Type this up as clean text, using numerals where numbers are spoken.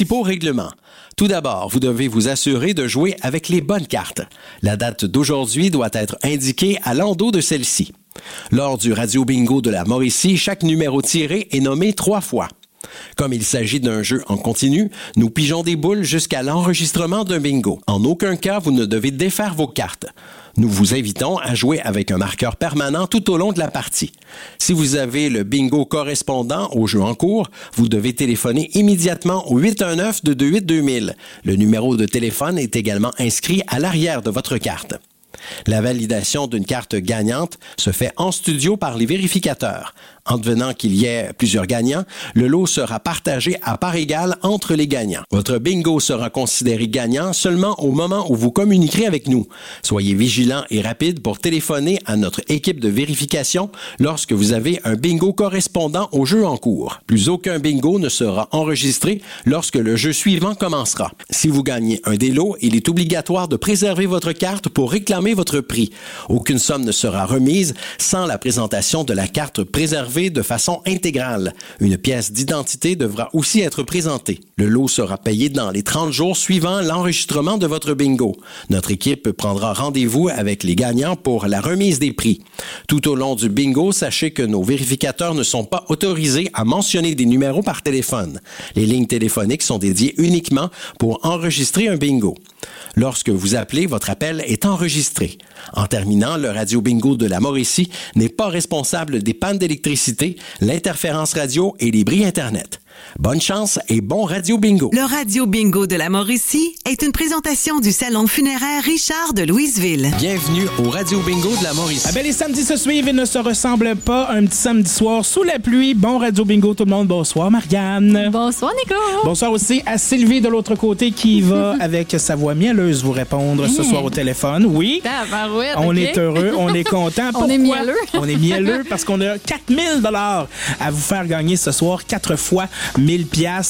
principaux règlements. Tout d'abord, vous devez vous assurer de jouer avec les bonnes cartes. La date d'aujourd'hui doit être indiquée à l'endos de celle-ci. Lors du Radio Bingo de la Mauricie, chaque numéro tiré est nommé 3 fois. Comme il s'agit d'un jeu en continu, nous pigeons des boules jusqu'à l'enregistrement d'un bingo. En aucun cas, vous ne devez défaire vos cartes. Nous vous invitons à jouer avec un marqueur permanent tout au long de la partie. Si vous avez le bingo correspondant au jeu en cours, vous devez téléphoner immédiatement au 819-228-2000. Le numéro de téléphone est également inscrit à l'arrière de votre carte. La validation d'une carte gagnante se fait en studio par les vérificateurs. Advenant qu'il y ait plusieurs gagnants, le lot sera partagé à parts égales entre les gagnants. Votre bingo sera considéré gagnant seulement au moment où vous communiquerez avec nous. Soyez vigilants et rapides pour téléphoner à notre équipe de vérification lorsque vous avez un bingo correspondant au jeu en cours. Plus aucun bingo ne sera enregistré lorsque le jeu suivant commencera. Si vous gagnez un des lots, il est obligatoire de préserver votre carte pour réclamer votre prix. Aucune somme ne sera remise sans la présentation de la carte préservée de façon intégrale. Une pièce d'identité devra aussi être présentée. Le lot sera payé dans les 30 jours suivant l'enregistrement de votre bingo. Notre équipe prendra rendez-vous avec les gagnants pour la remise des prix. Tout au long du bingo, sachez que nos vérificateurs ne sont pas autorisés à mentionner des numéros par téléphone. Les lignes téléphoniques sont dédiées uniquement pour enregistrer un bingo. Lorsque vous appelez, votre appel est enregistré. En terminant, le Radio Bingo de la Mauricie n'est pas responsable des pannes d'électricité, l'interférence radio et les bris Internet. Bonne chance et bon Radio Bingo! Le Radio Bingo de la Mauricie est une présentation du Salon funéraire Richard de Louisville. Bienvenue au Radio Bingo de la Mauricie. Ah ben, les samedis se suivent et ne se ressemblent pas. Un petit samedi soir sous la pluie. Bon Radio Bingo tout le monde. Bonsoir Marianne. Bonsoir Nico. Bonsoir aussi à Sylvie de l'autre côté qui va avec sa voix mielleuse vous répondre ce soir au téléphone. Oui, Tabarouette, on okay. est heureux, on est content. On est mielleux. On est mielleux parce qu'on a 4000 $ à vous faire gagner ce soir 4 fois 1000 $.